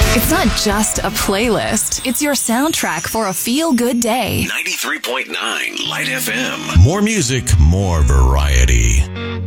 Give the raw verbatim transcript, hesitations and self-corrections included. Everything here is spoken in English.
It's not just a playlist. It's your soundtrack for a feel-good day. ninety-three point nine Light F M. More music, more variety.